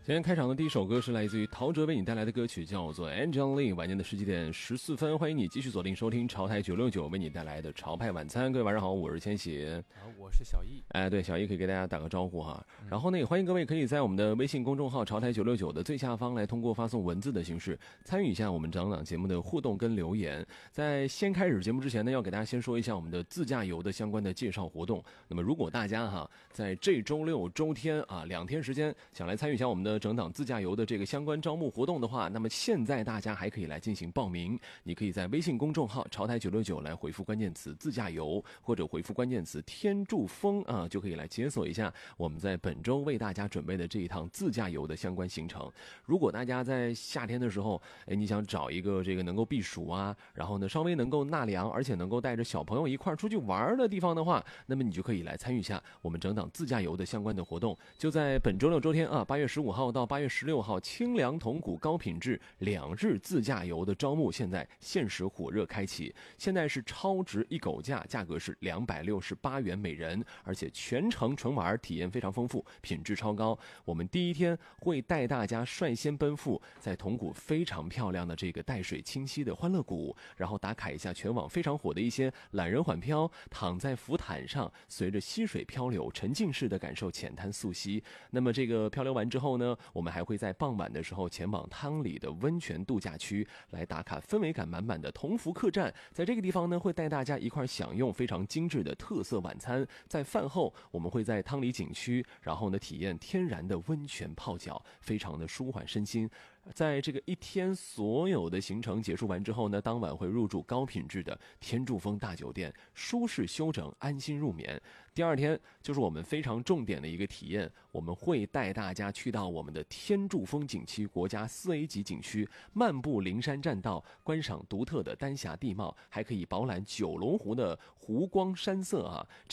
今天开场的第一首歌是来自于陶喆为你带来的歌曲，叫做 Angel 晚间的17点14分，欢迎你继续锁定收听潮台969为你带来的潮派晚餐。各位晚上好，我是千玺， 我是小易。 对，小易可以给大家打个招呼哈。然后呢，也欢迎各位可以在我们的微信公众号潮台969的最下方来通过发送文字的形式参与一下我们整档节目的互动跟留言。在先开始节目之前呢，要给大家先说一下我们的自驾游的相关的介绍活动。那么如果大家在这周六周天2天时间想来参与一下我们的整档自驾游的这个相关招募活动的话，那么现在大家还可以来进行报名。你可以在微信公众号潮台969来回复关键词自驾游，或者回复关键词天柱峰就可以来解锁一下我们在本周为大家准备的这一趟自驾游的相关行程。如果大家在夏天的时候你想找一个这个能够避暑然后呢稍微能够纳凉，而且能够带着小朋友一块出去玩的地方的话，那么你就可以来参与一下我们整档自驾游的相关的活动。就在本周六周天8月15号到8月16号，清凉铜鼓高品质2日自驾游的招募现在限时火热开启，现在是超值一狗价，价格是268元每人，而且全程纯玩，体验非常丰富，品质超高。我们第一天会带大家率先奔赴在铜鼓非常漂亮的这个带水清晰的欢乐谷，然后打卡一下全网非常火的一些懒人缓漂，躺在浮毯上随着溪水漂流，沉浸式的感受浅滩溯溪。那么这个漂流完之后呢，我们还会在傍晚的时候前往汤里的温泉度假区来打卡氛围感满满的同福客栈。在这个地方呢，会带大家一块享用非常精致的特色晚餐。在饭后我们会在汤里景区，然后呢体验天然的温泉泡脚，非常的舒缓身心。在这个一天所有的行程结束完之后呢，当晚会入住高品质的天柱峰大酒店，舒适休整，安心入眠。第二天就是我们非常重点的一个体验，我们会带大家去到我们的天柱峰景区国家4A 级景区，漫步灵山栈道，观赏独特的丹霞地貌，还可以饱览九龙湖的湖光山色